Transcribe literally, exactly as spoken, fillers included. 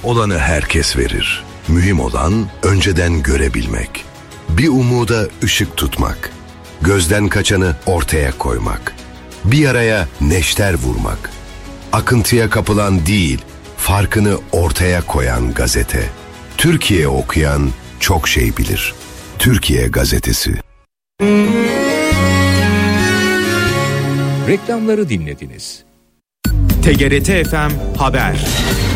olanı herkes verir. Mühim olan önceden görebilmek. Bir umuda ışık tutmak. Gözden kaçanı ortaya koymak. Bir yaraya neşter vurmak. Akıntıya kapılan değil, farkını ortaya koyan gazete. Türkiye okuyan çok şey bilir. Türkiye Gazetesi. Reklamları dinlediniz. T G R T F M Haber.